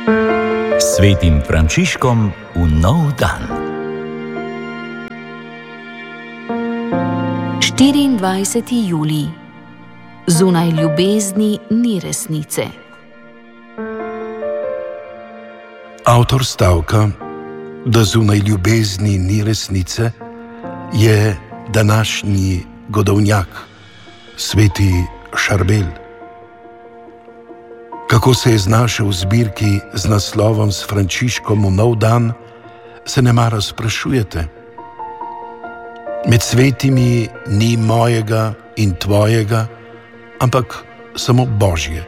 Svetim Frančiškom v nov dan. 24. julij. Zunaj ljubezni ni resnice. Avtor stavka, da zunaj ljubezni ni resnice, je današnji godovnjak, sveti Šarbel. Kako se je znašel v zbirki z naslovom S Frančiškom v nov dan, se nemara sprašujete. Med svetimi ni mojega in tvojega, ampak samo Božje.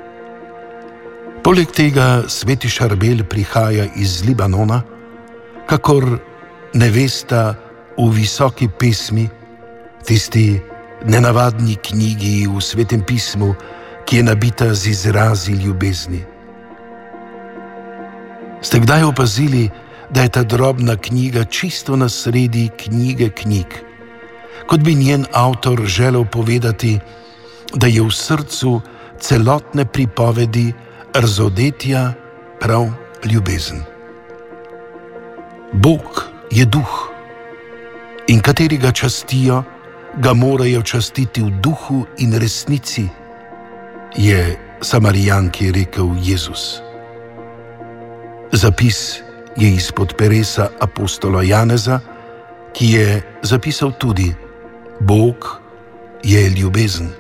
Poleg tega sveti Šarbel prihaja iz Libanona, kakor nevesta v visoki pesmi, tisti nenavadni knjigi v Svetem pismu, ki je nabita z izrazi ljubezni. Ste kdaj opazili, da je ta drobna knjiga čisto na sredi knjige knjig, kot bi njen avtor želel povedati, da je v srcu celotne pripovedi razodetja prav ljubezen. Bog je duh in kateri ga častijo, ga morajo častiti v duhu in resnici, je Samarijanki rekel Jezus. Zapis je izpod peresa apostola Janeza, ki je zapisal tudi: Bog je ljubezen.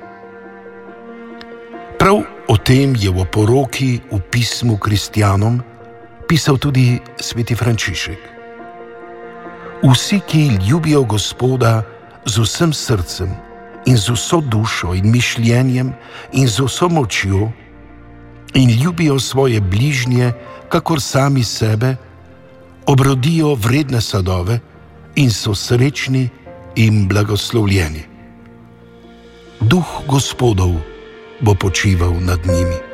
Prav o tem je v oporoki v pismu kristjanom pisal tudi sveti Frančišek. Vsi, ki ljubijo Gospoda z vsem srcem in z vso dušo in mišljenjem in z vso močjo in ljubijo svoje bližnje, kakor sami sebe, obrodijo vredne sadove in so srečni in blagoslovljeni. Duh Gospodov bo počival nad njimi.